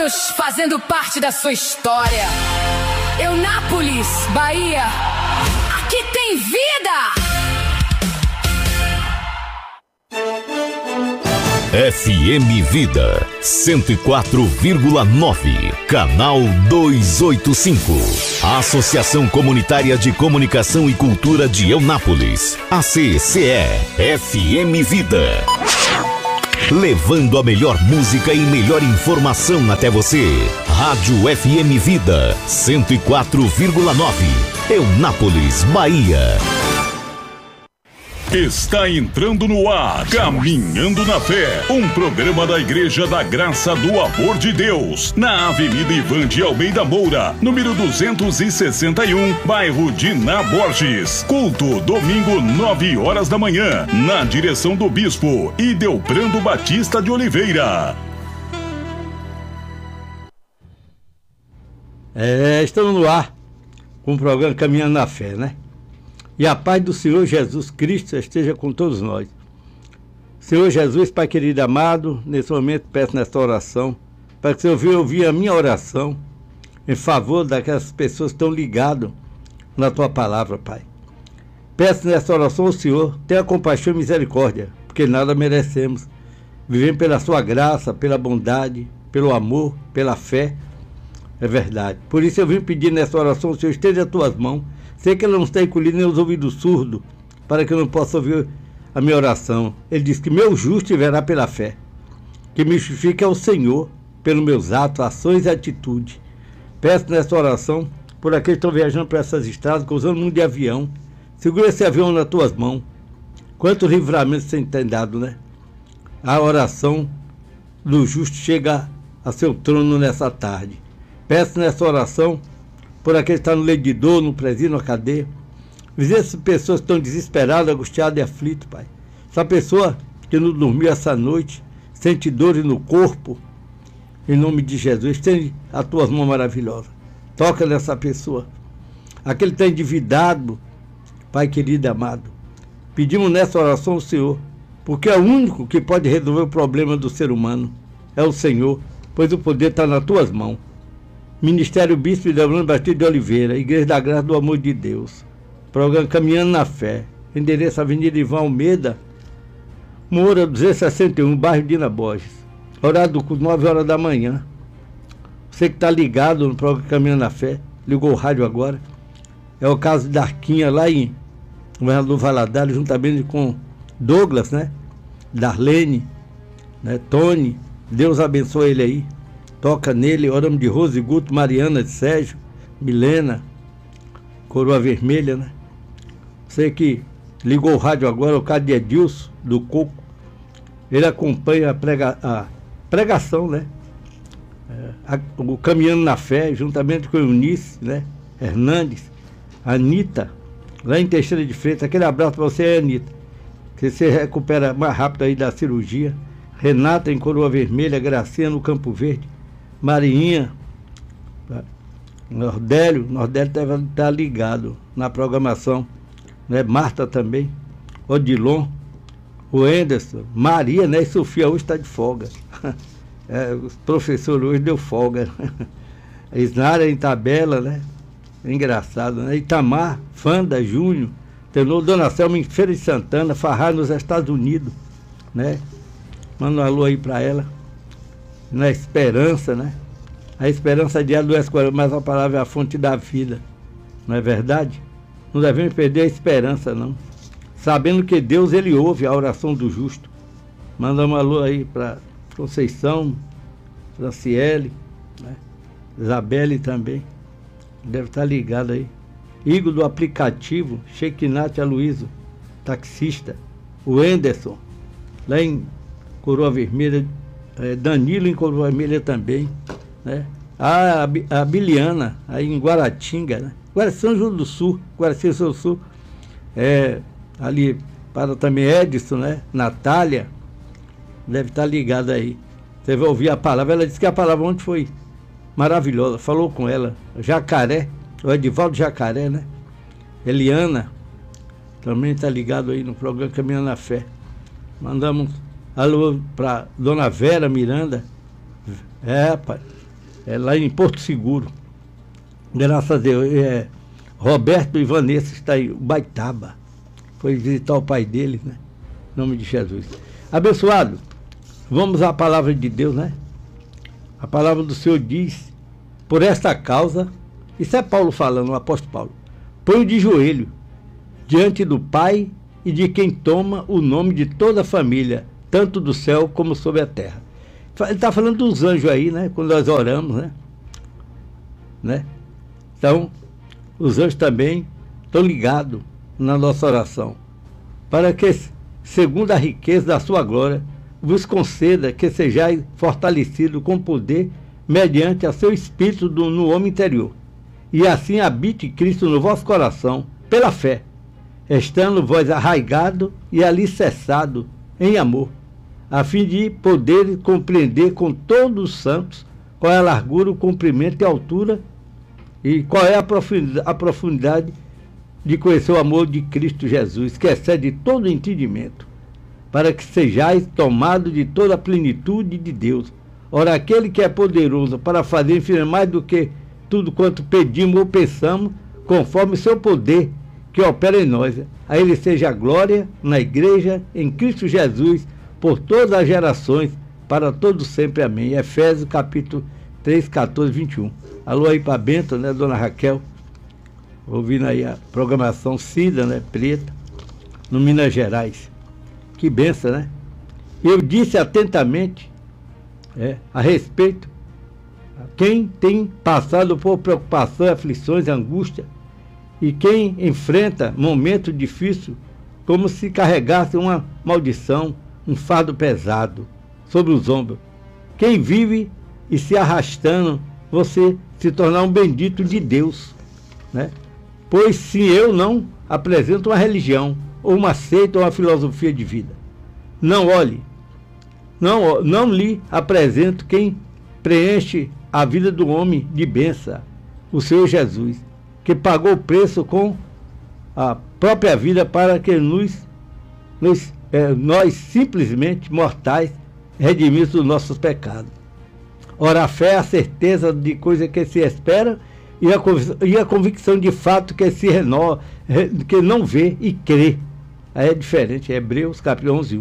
anos fazendo parte da sua história. Eunápolis, Bahia, aqui tem vida! FM Vida 104,9, canal 285. A Associação Comunitária de Comunicação e Cultura de Eunápolis, ACCE, FM Vida. Levando a melhor música e melhor informação até você. Rádio FM Vida 104,9, Eunápolis, Bahia. Está entrando no ar Caminhando na Fé, um programa da Igreja da Graça do Amor de Deus, na Avenida Ivan de Almeida Moura, número 261, bairro Diná Borges. Culto, domingo, 9 horas da manhã, na direção do Bispo Idelbrando Batista de Oliveira. Estamos no ar com o programa Caminhando na Fé, né? E a paz do Senhor Jesus Cristo esteja com todos nós. Senhor Jesus, Pai querido amado, nesse momento peço nesta oração, para que o Senhor ouvir a minha oração em favor daquelas pessoas que estão ligadas na Tua palavra, Pai. Peço nesta oração ao Senhor, tenha compaixão e misericórdia, porque nada merecemos. Vivemos pela Sua graça, pela bondade, pelo amor, pela fé. É verdade. Por isso eu vim pedir nessa oração, o Senhor esteja às Tuas mãos. Sei que ela não está encolhida nem os ouvidos surdos, para que eu não possa ouvir a minha oração. Ele diz que meu justo viverá pela fé, que me justifica é o Senhor, pelos meus atos, ações e atitudes. Peço nessa oração por aqueles que estão viajando por essas estradas, usando muito de avião. Segura esse avião nas tuas mãos. Quantos livramentos você tem dado, né? A oração do justo chega a seu trono nessa tarde. Peço nessa oração por aquele que está no leito de dor, no presídio, na cadeia. Visita essas pessoas que estão desesperadas, angustiadas e aflitas, Pai. Essa pessoa que não dormiu essa noite, sente dores no corpo, em nome de Jesus, estende as tuas mãos maravilhosas. Toca nessa pessoa. Aquele que está endividado, Pai querido e amado. Pedimos nessa oração ao Senhor, porque é o único que pode resolver o problema do ser humano. É o Senhor, pois o poder está nas tuas mãos. Ministério Bispo Idelbrando Batista de Oliveira, Igreja da Graça do Amor de Deus. Programa Caminhando na Fé. Endereço Avenida Ivan Almeida, Moura 261, bairro Diná Borges. Horário do culto, 9 horas da manhã. Você que está ligado no programa Caminhando na Fé, ligou o rádio agora. É o caso da Arquinha lá em Governador Valadares, juntamente com Douglas, né? Darlene, né? Tony. Deus abençoe ele aí. Toca nele, oramos de Rose Guto, Mariana de Sérgio, Milena, Coroa Vermelha, né? Você que ligou o rádio agora, o caso de Edilson, do Coco. Ele acompanha a pregação, né? O Caminhando na Fé, juntamente com Eunice, né? Hernandes, Anitta, lá em Teixeira de Freitas. Aquele abraço para você, Anitta. Que você recupera mais rápido aí da cirurgia. Renata em Coroa Vermelha, Gracinha no Campo Verde. Marinha, Nordélio está ligado na programação, né? Marta também, Odilon, o Anderson, Maria, né? E Sofia hoje está de folga. Os professores hoje deu folga. Isnara em tabela, né? Engraçado, né? Itamar, Fanda, Júnior, Tenor, Dona Selma em Feira de Santana, Farrar nos Estados Unidos, né? Manda um alô aí para ela. Na esperança, né? A esperança diária adoece, mas a palavra é a fonte da vida. Não é verdade? Não devemos perder a esperança, não. Sabendo que Deus, Ele ouve a oração do justo. Manda um alô aí para Conceição, Franciele, né? Isabelle também. Deve estar ligado aí. Igor do aplicativo, Shekinat Aloysio, taxista. O Anderson, lá em Coroa Vermelha, Danilo em Coroa Vermelha também, né? A Biliana, aí em Guaratinga, né? São João do Sul, Guaratinga do Sul, ali para também Edson, né? Natália, deve estar ligada aí. Você vai ouvir a palavra, ela disse que a palavra ontem foi maravilhosa, falou com ela. Jacaré, o Edivaldo Jacaré, né? Eliana, também está ligado aí no programa Caminhando na Fé. Mandamos alô para Dona Vera Miranda. Pai. lá em Porto Seguro. Graças a Deus. Roberto e Vanessa está aí, Baitaba. Foi visitar o pai deles, né? Em nome de Jesus. Abençoado, vamos à palavra de Deus, né? A palavra do Senhor diz, por esta causa, isso é Paulo falando, o apóstolo Paulo, ponho de joelho diante do Pai e de quem toma o nome de toda a família, tanto do céu como sobre a terra. Ele está falando dos anjos aí, né? Quando nós oramos, né? Então, os anjos também estão ligados na nossa oração, para que, segundo a riqueza da sua glória, vos conceda que sejais fortalecido com poder mediante a seu espírito no homem interior, e assim habite Cristo no vosso coração, pela fé, estando vós arraigado e alicerçado em amor, a fim de poder compreender com todos os santos qual é a largura, o comprimento e a altura, e qual é a profundidade de conhecer o amor de Cristo Jesus, que excede todo entendimento, para que sejais tomados de toda a plenitude de Deus. Ora, aquele que é poderoso para fazer infinitamente mais do que tudo quanto pedimos ou pensamos, conforme o seu poder que opera em nós. A ele seja a glória na igreja, em Cristo Jesus, por todas as gerações, para todos sempre. Amém. Efésios capítulo 3, 14, 21. Alô aí para Bento, né, dona Raquel? Ouvindo aí a programação Cida, né, Preta, no Minas Gerais. Que benção, né? Eu disse atentamente a respeito quem tem passado por preocupação, aflições, angústia, e quem enfrenta momentos difíceis como se carregasse uma maldição, um fardo pesado sobre os ombros. Quem vive e se arrastando, você se tornar um bendito de Deus, né? Pois se eu não apresento uma religião, ou uma seita, ou uma filosofia de vida, não olhe, não lhe apresento quem preenche a vida do homem de bênção, o Senhor Jesus, que pagou o preço com a própria vida para que nós simplesmente mortais redimimos os nossos pecados. Ora, a fé é a certeza de coisa que se espera e a convicção de fato que se renova, que não vê e crê. Aí é diferente, Hebreus capítulo 11, 1.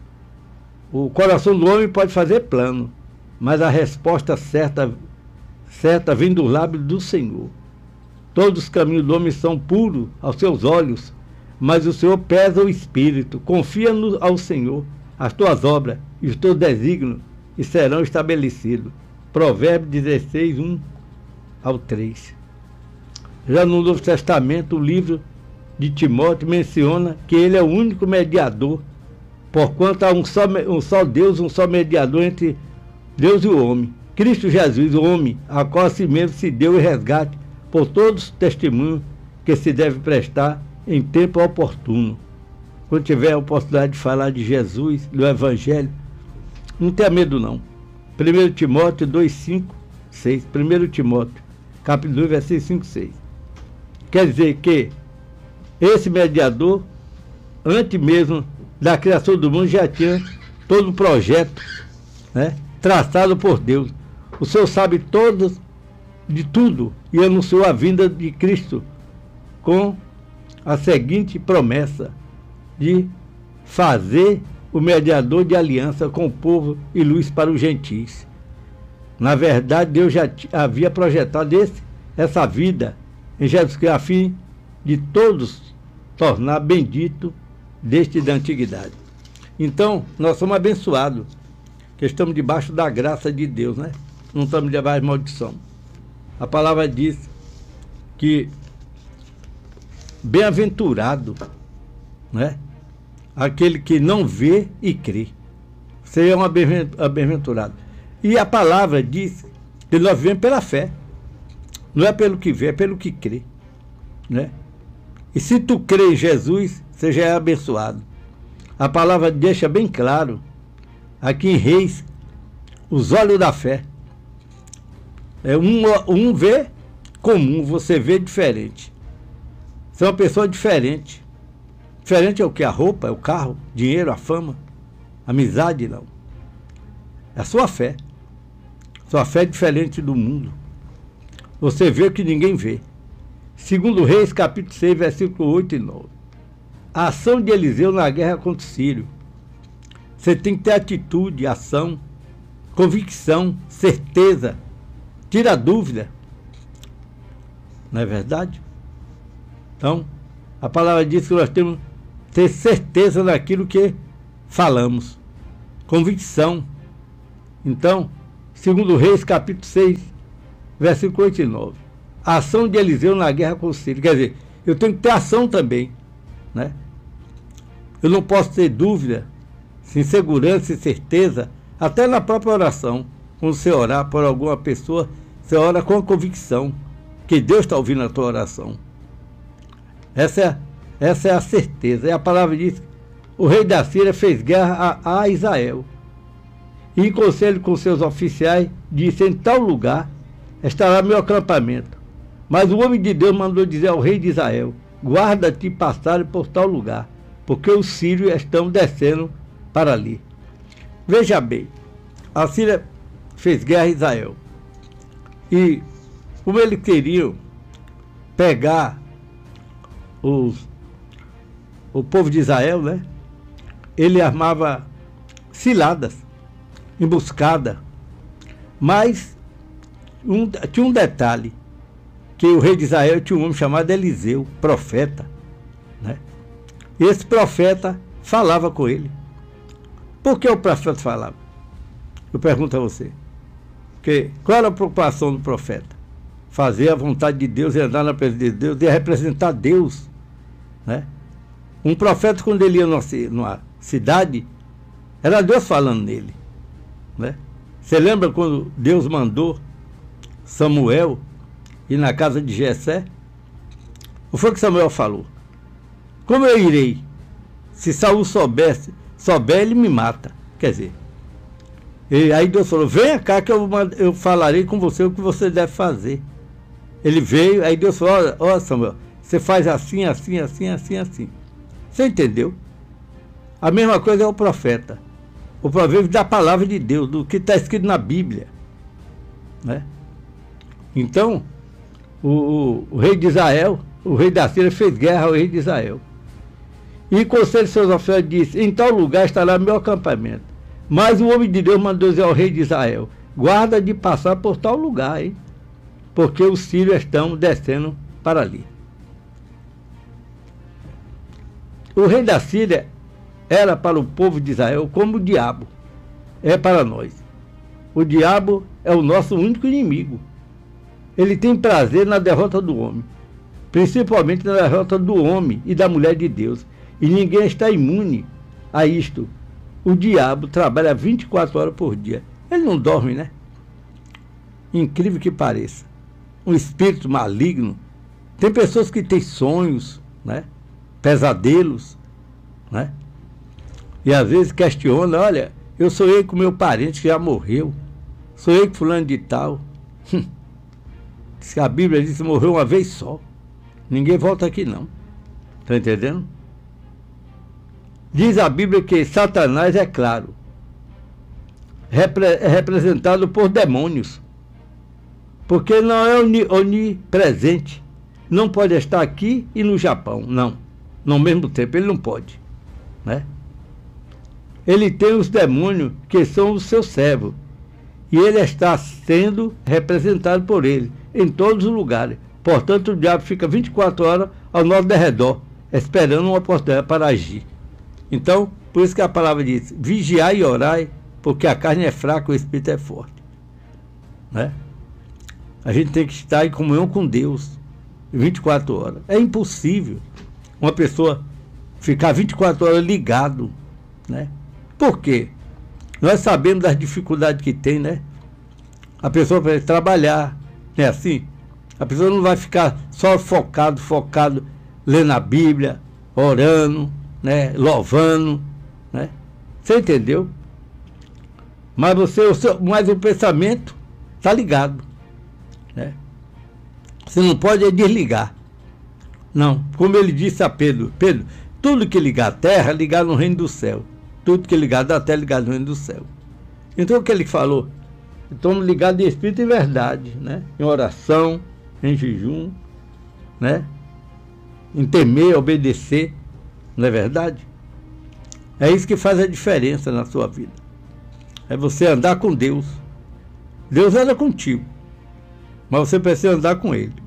O coração do homem pode fazer plano, mas a resposta certa vem do lábio do Senhor. Todos os caminhos do homem são puros aos seus olhos, mas o Senhor pesa o espírito. Confia ao Senhor as tuas obras e os teus desígnios e serão estabelecidos. Provérbios 16, 1 ao 3. Já no Novo Testamento, o livro de Timóteo menciona que ele é o único mediador, porquanto há um só Deus, um só mediador entre Deus e o homem, Cristo Jesus, o homem, a qual a si mesmo se deu em resgate por todos os testemunhos que se deve prestar em tempo oportuno. Quando tiver a oportunidade de falar de Jesus, do Evangelho, não tenha medo não. 1 Timóteo 2, 5, 6. 1 Timóteo, capítulo 2, versículo 5, 6. Quer dizer que esse mediador, antes mesmo da criação do mundo, já tinha todo o projeto, né, traçado por Deus. O Senhor sabe de tudo e anunciou a vinda de Cristo com a seguinte promessa de fazer o mediador de aliança com o povo e luz para os gentis. Na verdade, Deus já havia projetado essa vida em Jesus Cristo, a fim de todos tornar bendito desde da antiguidade. Então, nós somos abençoados, que estamos debaixo da graça de Deus, né? Não estamos debaixo de maldição. A palavra diz que bem-aventurado, né, aquele que não vê e crê. Você é um bem-aventurado. E a palavra diz que nós vivemos pela fé. Não é pelo que vê, é pelo que crê, né? E se tu crê em Jesus, você já é abençoado. A palavra deixa bem claro, aqui em Reis, os olhos da fé. Um vê comum, você vê diferente. Você é uma pessoa diferente. Diferente é o que? A roupa, é o carro, dinheiro, a fama, a amizade, não. É a sua fé. Sua fé é diferente do mundo. Você vê o que ninguém vê. Segundo Reis, capítulo 6, versículo 8 e 9. A ação de Eliseu na guerra contra o Sírio. Você tem que ter atitude, ação, convicção, certeza. Tira a dúvida. Não é verdade? Então, a palavra diz que nós temos que ter certeza daquilo que falamos. Convicção. Então, segundo Reis, capítulo 6, versículo 8 e 9. A ação de Eliseu na guerra com o Sírio. Quer dizer, eu tenho que ter ação também, né? Eu não posso ter dúvida, insegurança e certeza, até na própria oração. Quando você orar por alguma pessoa, você ora com a convicção que Deus está ouvindo a tua oração. Essa é a certeza. E a palavra diz que o rei da Síria fez guerra a Israel. E em conselho com seus oficiais, disse: em tal lugar estará meu acampamento. Mas o homem de Deus mandou dizer ao rei de Israel: guarda-te passar por tal lugar, porque os sírios estão descendo para ali. Veja bem, a Síria fez guerra a Israel. E como eles queriam pegar o povo de Israel, né? Ele armava ciladas, emboscada. Mas tinha um detalhe, que o rei de Israel tinha um homem chamado Eliseu, profeta, né? E esse profeta falava com ele. Por que o profeta falava? Eu pergunto a você. Qual era a preocupação do profeta? Fazer a vontade de Deus e andar na presença de Deus e representar Deus, né? Um profeta, quando ele ia numa cidade, era Deus falando nele, né? Você lembra quando Deus mandou Samuel ir na casa de Jessé? O que foi que Samuel falou? Como eu irei? Se Saul souber, ele me mata. Quer dizer, e aí Deus falou: venha cá que eu falarei com você o que você deve fazer. Ele veio, aí Deus falou: olha Samuel, você faz assim, assim, assim, assim, assim. Você entendeu? A mesma coisa é o profeta. O profeta vive da palavra de Deus, do que está escrito na Bíblia, né? Então, o rei de Israel, o rei da Síria, fez guerra ao rei de Israel. E conselho de seus oficiais disse: em tal lugar estará meu acampamento. Mas o homem de Deus mandou dizer ao rei de Israel: guarda de passar por tal lugar, hein? Porque os sírios estão descendo para ali. O rei da Síria era para o povo de Israel como o diabo é para nós. O diabo é o nosso único inimigo. Ele tem prazer na derrota do homem, principalmente na derrota do homem e da mulher de Deus. E ninguém está imune a isto. O diabo trabalha 24 horas por dia. Ele não dorme, né? Incrível que pareça. Um espírito maligno. Tem pessoas que têm sonhos, né? Pesadelos, né? E às vezes questiona: olha, eu sonhei com meu parente que já morreu. Sonhei com fulano de tal. Diz que a Bíblia diz que morreu uma vez só. Ninguém volta aqui não. Está entendendo? Diz a Bíblia que Satanás, é claro, é representado por demônios. Porque não é onipresente. Não pode estar aqui e no Japão, não. No mesmo tempo, ele não pode, né? Ele tem os demônios que são os seus servos. E ele está sendo representado por ele em todos os lugares. Portanto, o diabo fica 24 horas ao nosso derredor, esperando uma oportunidade para agir. Então, por isso que a palavra diz: vigiai e orai, porque a carne é fraca, o espírito é forte, né? A gente tem que estar em comunhão com Deus 24 horas. É impossível uma pessoa ficar 24 horas ligado, né? Por quê? Nós sabemos das dificuldades que tem, né? A pessoa vai trabalhar, não é assim? A pessoa não vai ficar só focado, lendo a Bíblia, orando, né? Louvando, né? Você entendeu? Mas mas o pensamento está ligado, né? Você não pode desligar. Não, como ele disse a Pedro: Pedro, tudo que ligar à terra, ligar no reino do céu. Tudo que ligar da terra, ligar no reino do céu. Então o que ele falou? Estamos ligados em espírito e verdade, né? Em oração, em jejum, né? Em temer, obedecer, não é verdade? É isso que faz a diferença na sua vida. É você andar com Deus. Deus anda contigo, mas você precisa andar com Ele,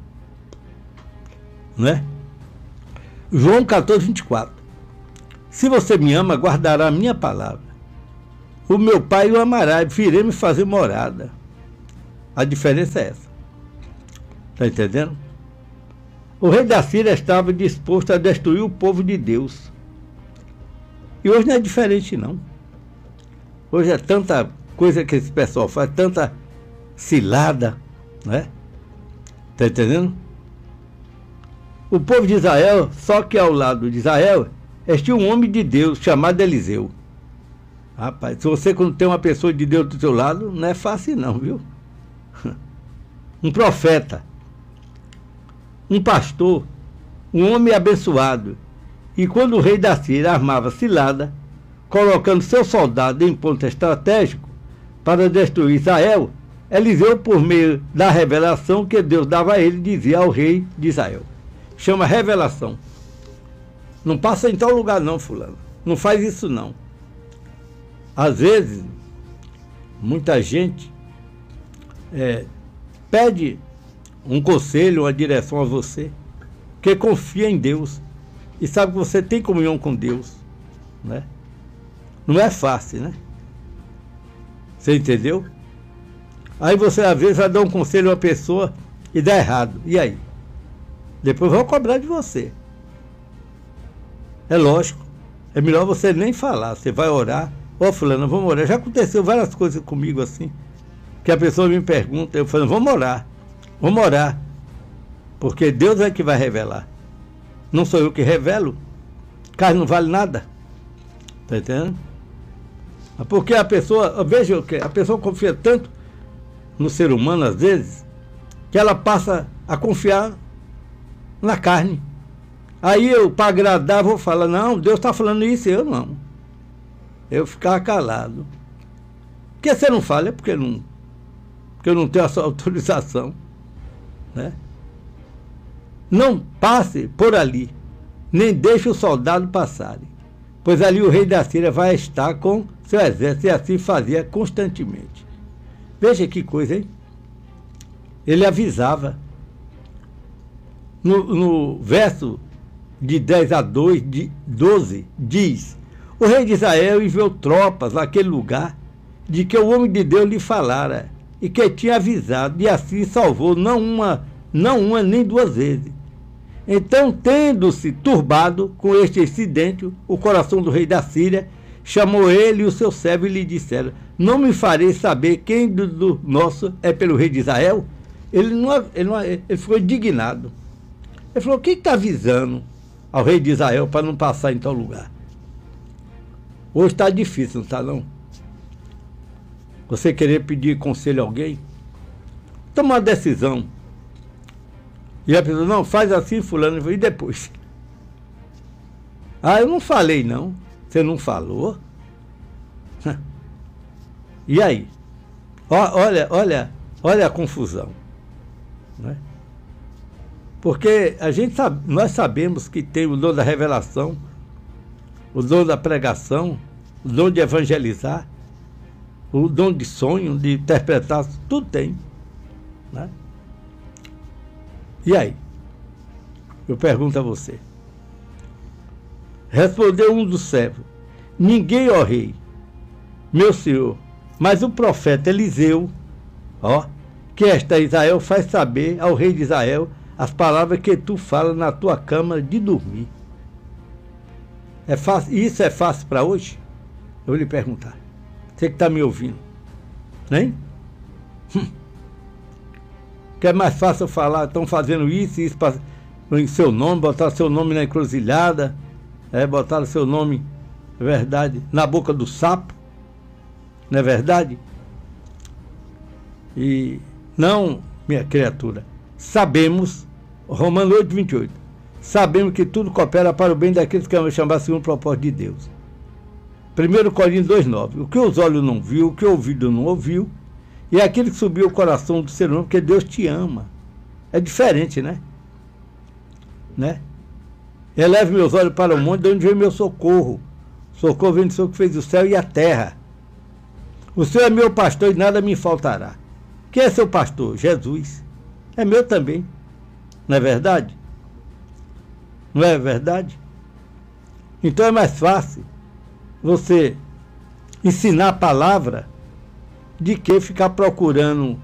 né? João 14, 24. Se você me ama, guardará a minha palavra. O meu Pai o amará e viremos fazer morada. A diferença é essa. Está entendendo? O rei da Síria estava disposto a destruir o povo de Deus. E hoje não é diferente, não. Hoje é tanta coisa que esse pessoal faz, tanta cilada, né? Está entendendo? O povo de Israel, só que ao lado de Israel, tinha um homem de Deus chamado Eliseu. Rapaz, se você quando tem uma pessoa de Deus do seu lado, não é fácil não, viu? Um profeta, um pastor, um homem abençoado. E quando o rei da Síria armava cilada, colocando seu soldado em ponto estratégico para destruir Israel, Eliseu, por meio da revelação que Deus dava a ele, dizia ao rei de Israel. Chama revelação. Não passa em tal lugar não, fulano. Não faz isso não. Às vezes, muita gente pede um conselho, uma direção a você, que confia em Deus e sabe que você tem comunhão com Deus, né? Não é fácil, né? Você entendeu? Aí você às vezes vai dar um conselho a uma pessoa e dá errado. E aí? Depois vão cobrar de você. É lógico. É melhor você nem falar. Você vai orar. Ó, fulano, vamos orar. Já aconteceu várias coisas comigo assim. Que a pessoa me pergunta. Eu falo, vamos orar. Vamos orar. Porque Deus é que vai revelar. Não sou eu que revelo. Carne não vale nada. Está entendendo? Porque a pessoa, veja que a pessoa confia tanto no ser humano, às vezes, que ela passa a confiar na carne. Aí eu, para agradar, vou falar, não, Deus está falando isso, eu não. Eu ficar calado. Por que você não fala? É porque eu não tenho a sua autorização, né? Não passe por ali, nem deixe os soldados passarem, pois ali o rei da Síria vai estar com seu exército, e assim fazia constantemente. Veja que coisa, hein? Ele avisava. No verso de 10 a 12, diz: o rei de Israel enviou tropas àquele lugar de que o homem de Deus lhe falara, e que tinha avisado, e assim salvou não uma nem duas vezes. Então, tendo-se turbado com este incidente, o coração do rei da Síria chamou ele e o seu servo e lhe disseram: não me farei saber quem do nosso é pelo rei de Israel? Ele ficou indignado. Ele falou: quem está avisando ao rei de Israel para não passar em tal lugar? Hoje está difícil, não está não? Você querer pedir conselho a alguém? Toma uma decisão. E a pessoa, não, faz assim, fulano, e depois? Ah, eu não falei não. Você não falou? E aí? Olha a confusão, né? Porque nós sabemos que tem o dom da revelação, o dom da pregação, o dom de evangelizar, o dom de sonho, de interpretar, tudo tem, né? E aí? Eu pergunto a você. Respondeu um dos servos: ninguém, ó rei, meu senhor, mas o profeta Eliseu, que está em Israel, faz saber ao rei de Israel as palavras que tu falas na tua cama de dormir. É fácil, isso é fácil para hoje? Eu vou lhe perguntar. Você que está me ouvindo, nem? Que é mais fácil falar, estão fazendo isso em seu nome, botar seu nome na encruzilhada, botar seu nome, é verdade, na boca do sapo, não é verdade? E não, minha criatura, sabemos, Romanos 8, 28, sabemos que tudo coopera para o bem daqueles que amam chamar segundo o propósito de Deus. 1 Coríntios 2, 9, o que os olhos não viu, o que o ouvido não ouviu, E é aquilo que subiu o coração do ser humano, porque Deus te ama. É diferente, né? Eleve meus olhos para o monte, de onde vem meu socorro. Socorro vem do Senhor que fez o céu e a terra. O Senhor é meu pastor e nada me faltará. Quem é seu pastor? Jesus. É meu também. Não é verdade? Não é verdade? Então é mais fácil você ensinar a palavra de que ficar procurando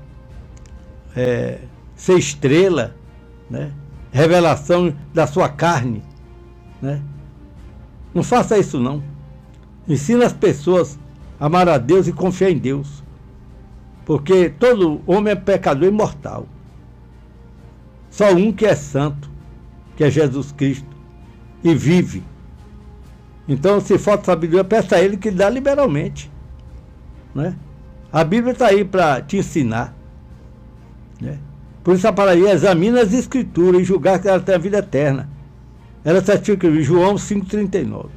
ser estrela, né? Revelação da sua carne, né? Não faça isso não. Ensina as pessoas a amar a Deus e confiar em Deus, porque todo homem é pecador e mortal. Só um que é santo, que é Jesus Cristo, e vive. Então, se falta sabedoria, peça a Ele que dá liberalmente, né? A Bíblia está aí para te ensinar, né? Por isso a palavra examina as Escrituras e julgar que ela tem a vida eterna. Ela está escrita em João 5,39.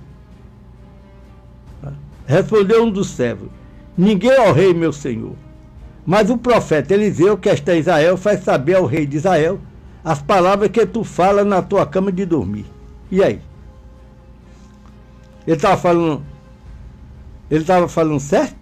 Respondeu um dos servos: ninguém é o rei, meu senhor. Mas o profeta Eliseu, que está em Israel, faz saber ao rei de Israel as palavras que tu falas na tua cama de dormir. E aí? Ele estava falando certo?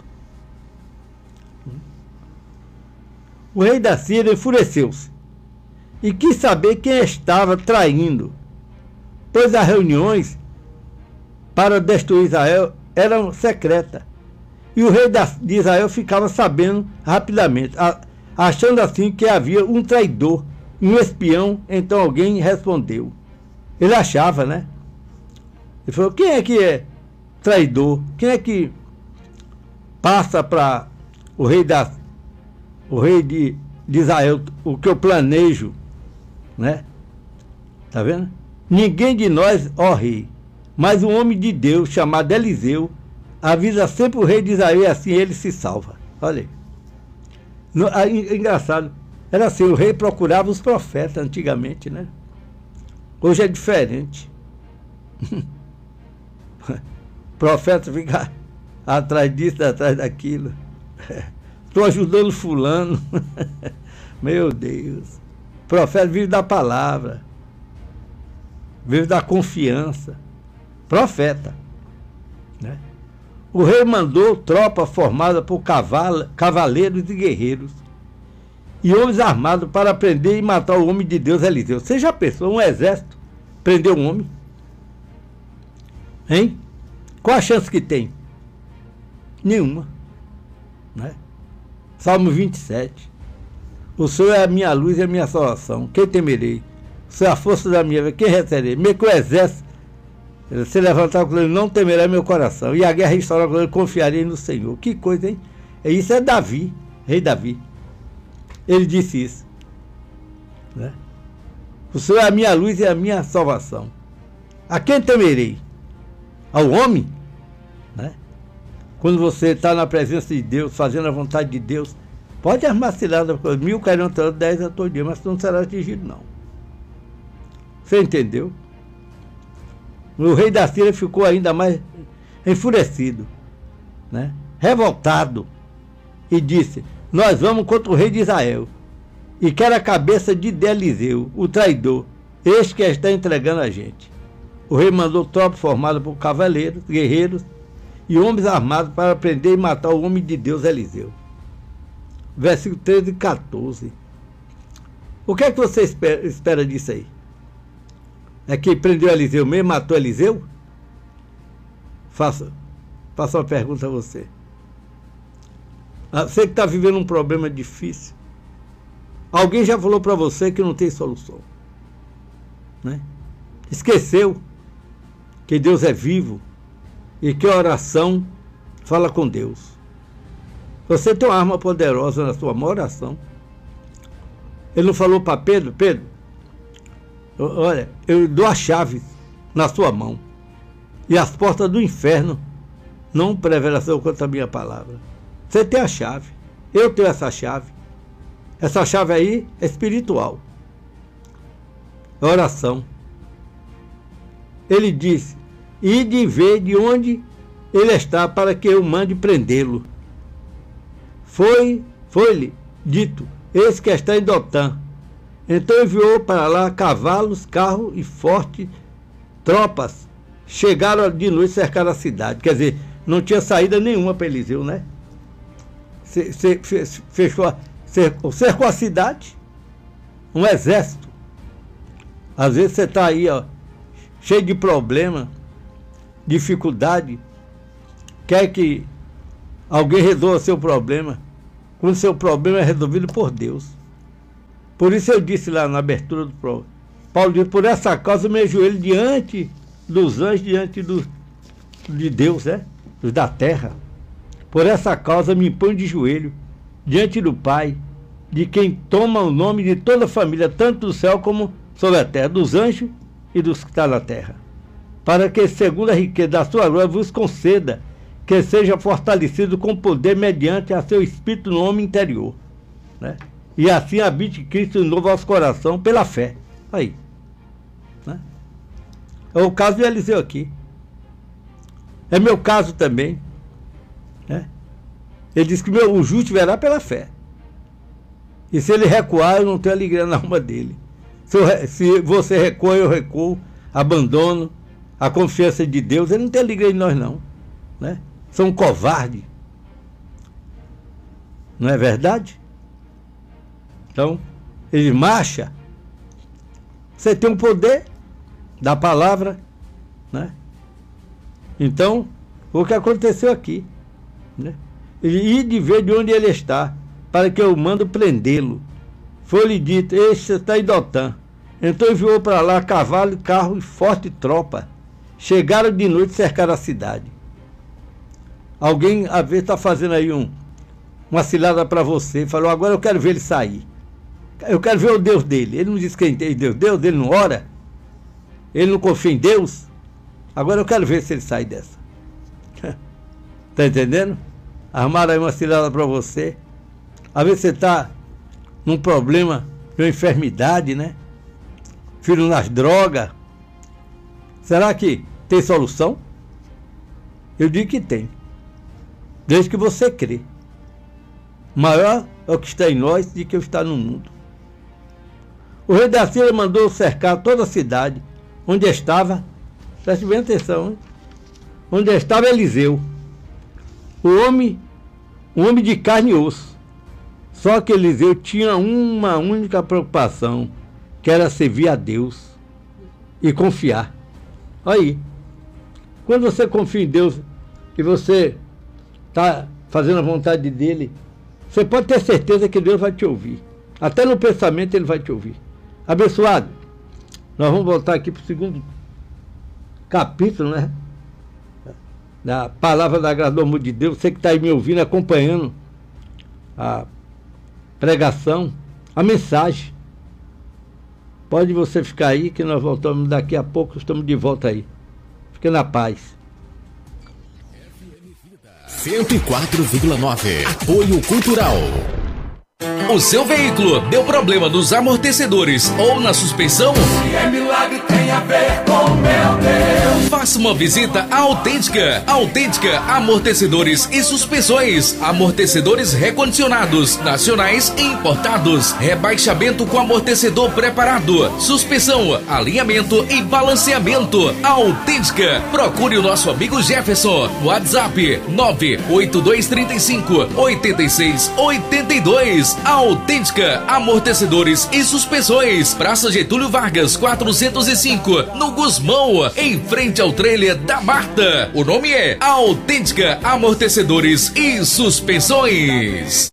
O rei da Síria enfureceu-se e quis saber quem estava traindo, pois as reuniões para destruir Israel eram secretas. E o rei de Israel ficava sabendo rapidamente, achando assim que havia um traidor, um espião. Então alguém respondeu. Ele achava, né? Ele falou: quem é que é traidor? Quem é que passa para o rei de Israel o que eu planejo, né? Tá vendo? Ninguém de nós, ó rei, mas um homem de Deus chamado Eliseu avisa sempre o rei de Israel e assim ele se salva. Olha aí. Engraçado. Era assim, o rei procurava os profetas antigamente, né? Hoje é diferente. O profeta fica atrás disso, atrás daquilo. Estou ajudando fulano. Meu Deus. O profeta vive da palavra. Vive da confiança. Profeta. Né? O rei mandou tropa formada por cavaleiros e guerreiros e homens armados para prender e matar o homem de Deus Eliseu. Você já pensou um exército prender um homem? Hein? Qual a chance que tem? Nenhuma. Né? Salmo 27. O Senhor é a minha luz e a minha salvação. Quem temerei? O Senhor é a força da minha vida. Quem receberei? Meio que o exército se levantar com ele, não temerá meu coração. E a guerra restaurar com ele, confiarei no Senhor. Que coisa, hein? Isso é Davi, rei Davi. Ele disse isso. Né? O Senhor é a minha luz e a minha salvação. A quem temerei? Ao homem? Né? Quando você está na presença de Deus, fazendo a vontade de Deus, pode armar cilada, 1000 cairão, 10 a todo dia, mas você não será atingido, não. Você entendeu? O rei da Síria ficou ainda mais enfurecido, né? Revoltado, e disse: nós vamos contra o rei de Israel, e quer a cabeça de Eliseu, o traidor, este que está entregando a gente. O rei mandou tropa formada por cavaleiros, guerreiros e homens armados para prender e matar o homem de Deus Eliseu. Versículo 13 e 14. O que é que você espera disso aí? É que prendeu Eliseu mesmo, matou Eliseu? Faça uma pergunta a você. Você que está vivendo um problema difícil, alguém já falou para você que não tem solução, né? Esqueceu que Deus é vivo e que a oração fala com Deus. Você tem uma arma poderosa na sua oração. Ele não falou para Pedro: Pedro, olha, eu dou as chaves na sua mão e as portas do inferno não prevalecerão contra a minha palavra. Você tem a chave, eu tenho essa chave. Essa chave aí é espiritual, é oração. Ele disse: ide e vê de onde ele está para que eu mande prendê-lo. Foi foi-lhe dito: eis que está em Dotã. Então enviou para lá cavalos, carros e fortes tropas. Chegaram de noite e cercaram a cidade. Quer dizer, não tinha saída nenhuma para Eliseu, né? Cercou a cidade, um exército. Às vezes você está aí, ó, cheio de problema, dificuldade, quer que alguém resolva seu problema, quando seu problema é resolvido por Deus. Por isso eu disse lá na abertura do programa, Paulo diz: por essa causa eu me ajoelho diante dos anjos, diante de Deus, né? Dos da terra. Por essa causa me ponho de joelho diante do Pai, de quem toma o nome de toda a família, tanto do céu como sobre a terra, dos anjos e dos que estão na terra, para que, segundo a riqueza da sua glória, vos conceda que seja fortalecido com poder mediante a seu Espírito no homem interior, né? E assim habite Cristo no vosso coração pela fé. Aí, né? É o caso de Eliseu aqui. É meu caso também, né? Ele diz que o justo verá pela fé. E se ele recuar, eu não tenho alegria na alma dele. Se você recua, eu recuo, abandono a confiança de Deus, ele não tem alegria em nós não, né? São covardes. Não é verdade? Então, ele marcha. Você tem o poder da palavra, né? Então, o que aconteceu aqui, né? E de ver de onde ele está, para que eu mando prendê-lo. Foi-lhe dito: este está em Dotã. Então enviou para lá cavalo, carro e forte tropa. Chegaram de noite e cercaram a cidade. Alguém, às vezes, está fazendo aí uma cilada para você. Falou: agora eu quero ver ele sair. Eu quero ver o Deus dele. Ele não diz quem tem Deus. Deus dele não ora. Ele não confia em Deus. Agora eu quero ver se ele sai dessa. Está entendendo? Armaram aí uma cilada para você. Às vezes você está num problema de uma enfermidade, né? Filho nas drogas. Será que tem solução? Eu digo que tem. Desde que você crê. Maior é o que está em nós do que o que está no mundo. O rei da Síria mandou cercar toda a cidade onde estava, preste bem atenção, hein? Onde estava Eliseu, um homem de carne e osso. Só que Eliseu tinha uma única preocupação, que era servir a Deus e confiar. Aí, quando você confia em Deus e você está fazendo a vontade dele, você pode ter certeza que Deus vai te ouvir. Até no pensamento ele vai te ouvir. Abençoado, nós vamos voltar aqui para o segundo capítulo, né? Da palavra da graça do amor de Deus. Você que está aí me ouvindo, acompanhando a pregação, a mensagem. Pode você ficar aí que nós voltamos daqui a pouco, estamos de volta aí. Fique na paz. 104,9. Apoio Cultural. O seu veículo deu problema nos amortecedores ou na suspensão? Se é milagre, tem a ver com meu Deus. Faça uma visita à Autêntica. Autêntica Amortecedores e Suspensões. Amortecedores recondicionados, nacionais e importados. Rebaixamento com amortecedor preparado. Suspensão, alinhamento e balanceamento. Autêntica. Procure o nosso amigo Jefferson. WhatsApp 98235-8682. Autêntica Amortecedores e Suspensões. Praça Getúlio Vargas, 405, no Gusmão, em frente ao trailer da Marta. O nome é Autêntica Amortecedores e Suspensões.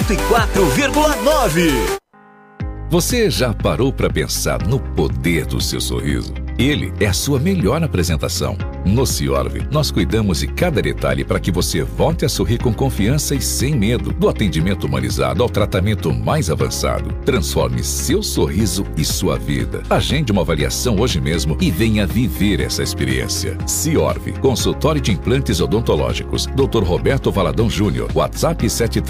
104,9. Você já parou para pensar no poder do seu sorriso? Ele é a sua melhor apresentação. No Ciorv, nós cuidamos de cada detalhe para que você volte a sorrir com confiança e sem medo. Do atendimento humanizado ao tratamento mais avançado. Transforme seu sorriso e sua vida. Agende uma avaliação hoje mesmo e venha viver essa experiência. Ciorv, consultório de implantes odontológicos. Dr. Roberto Valadão Júnior. WhatsApp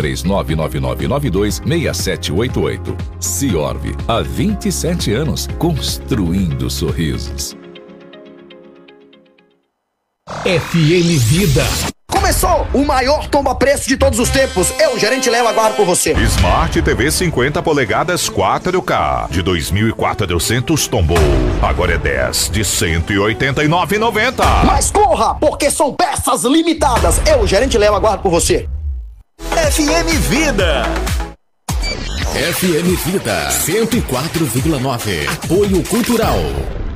73999926788. Ciorv, há 27 anos, construindo sorrisos. FM Vida. Começou o maior tomba-preço de todos os tempos. Eu, gerente Léo, aguardo por você. Smart TV 50 polegadas 4K de 2.400 tombou. Agora é 10 de 189,90. Mas corra, porque são peças limitadas. Eu, gerente Léo, aguardo por você. FM Vida. FM Vida 104,9. Apoio Cultural.